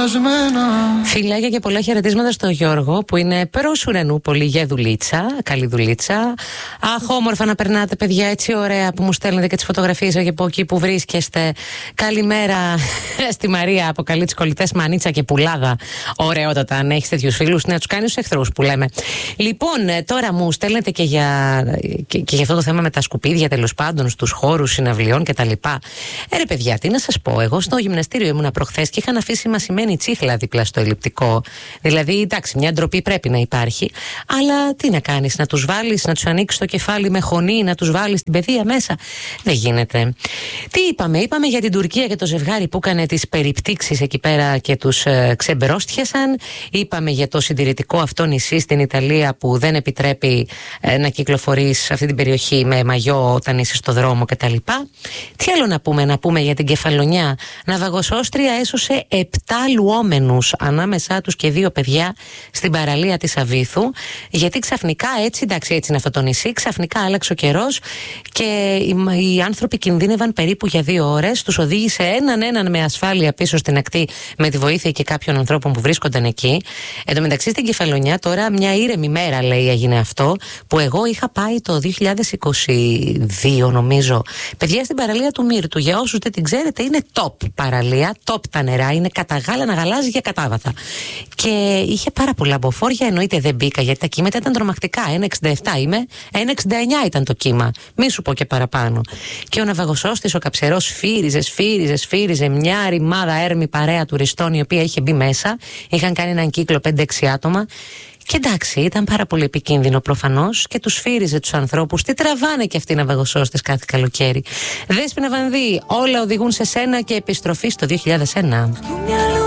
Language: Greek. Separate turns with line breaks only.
Φιλάκια και πολλά χαιρετίσματα στο Γιώργο που είναι προς ουρανού πολύ για δουλίτσα. Καλή δουλίτσα. Αχ, όμορφα να περνάτε, παιδιά, έτσι ωραία που μου στέλνετε και τις φωτογραφίες από εκεί που βρίσκεστε. Καλημέρα στη Μαρία από Καλή Κολλητές, Μανίτσα και Πουλάδα. Ωραιότατα, αν έχεις τέτοιους φίλους, να τους κάνεις τους εχθρούς που λέμε. Λοιπόν, τώρα μου στέλνετε και για αυτό το θέμα με τα σκουπίδια, τέλος πάντων, στους χώρους συναυλιών κτλ. Ρε παιδιά, τι να σας πω, εγώ στο γυμναστήριο ήμουνα προχθές και είχαν αφήσει μασημένη τσίχλα δίπλα στο ελλειπτικό. Δηλαδή, εντάξει, μια ντροπή πρέπει να υπάρχει, αλλά τι να κάνεις, να τους βάλεις, να τους ανοίξεις το κεφάλι με χωνή, να τους βάλεις την παιδεία μέσα. Δεν γίνεται. Τι είπαμε για την Τουρκία και το ζευγάρι που έκανε τις περιπτύξεις εκεί πέρα και τους ξεμπρόστιασαν. Είπαμε για το συντηρητικό αυτό νησί στην Ιταλία που δεν επιτρέπει να κυκλοφορείς σε αυτή την περιοχή με μαγιό όταν είσαι στο δρόμο κτλ. Τι άλλο να πούμε για την Κεφαλονιά. Ναυαγοσώστρια έσωσε 7 λουόμενους, ανάμεσά τους και 2 παιδιά, στην παραλία της Αβίθου, γιατί ξαφνικά έτσι είναι αυτό το νησί, ξαφνικά άλλαξε ο καιρός και οι άνθρωποι κινδύνευαν περίπου για 2 ώρες. Τους οδήγησε έναν με ασφάλεια πίσω στην ακτή με τη βοήθεια και κάποιων ανθρώπων που βρίσκονταν εκεί. Εν τω μεταξύ στην Κεφαλονιά τώρα μια ήρεμη μέρα, λέει, έγινε αυτό, που εγώ είχα πάει το 2022 νομίζω. Παιδιά, στην παραλία του Μύρτου, για όσους δεν την ξέρετε, είναι top παραλία, top τα νερά, είναι καταγάλανα γαλάζια κατάβαθα. Και είχε πάρα πολλά μποφόρια, εννοείται δεν μπήκα γιατί τα κύματα ήταν τρομακτικά. 1,67 είμαι, 1,69 ήταν το κύμα. Μη σου πω και παραπάνω. Και ο ναυαγοσώστης, ο καψερός, σφύριζε μια ρημάδα έρμη παρέα τουριστών η οποία είχε μπει μέσα. Είχαν κάνει έναν κύκλο 5-6 άτομα. Και εντάξει, ήταν πάρα πολύ επικίνδυνο προφανώς και τους σφύριζε τους ανθρώπους. Τι τραβάνε και αυτοί οι ναυαγοσώστες κάθε καλοκαίρι. Δέσποινα Βανδύ, όλα οδηγούν σε σένα και επιστροφή στο 2001.